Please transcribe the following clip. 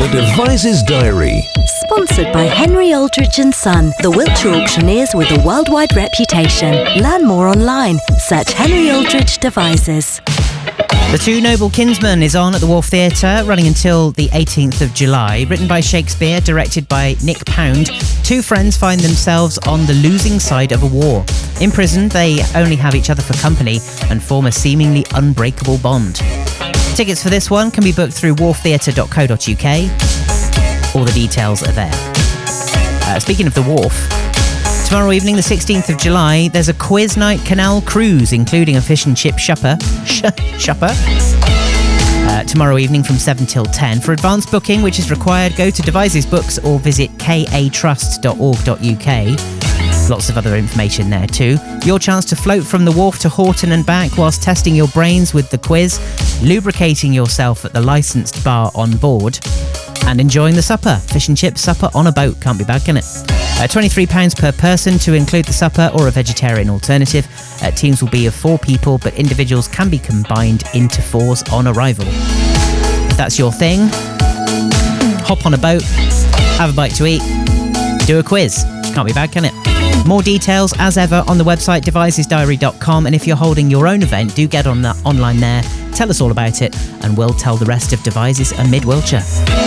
The Devices Diary. Sponsored by Henry Aldridge & Son, the Wiltshire auctioneers with a worldwide reputation. Learn more online. Search Henry Aldridge Devices. The Two Noble Kinsmen is on at the Wharf Theatre, running until the 18th of July. Written by Shakespeare, directed by Nick Pound, two friends find themselves on the losing side of a war. In prison, they only have each other for company and form a seemingly unbreakable bond. Tickets for this one can be booked through wharftheatre.co.uk. All the details are there. Speaking of the Wharf, tomorrow evening, the 16th of July, there's a quiz night canal cruise, including a fish and chip shupper. Tomorrow evening from 7 till 10. For advance booking, which is required, go to Devices Books or visit katrust.org.uk. Lots of other information there too. Your chance to float from the Wharf to Horton and back whilst testing your brains with the quiz, lubricating yourself at the licensed bar on board, and enjoying the supper. Fish and chip supper on a boat. Can't be bad, can it? £23 per person to include the supper or a vegetarian alternative. Teams will be of 4 people, but individuals can be combined into 4s on arrival. If that's your thing, hop on a boat, have a bite to eat, do a quiz. Can't be bad, can it? More details, as ever, on the website devicesdiary.com, and if you're holding your own event, do get on that online there, tell us all about it, and we'll tell the rest of Devices and Mid Wiltshire.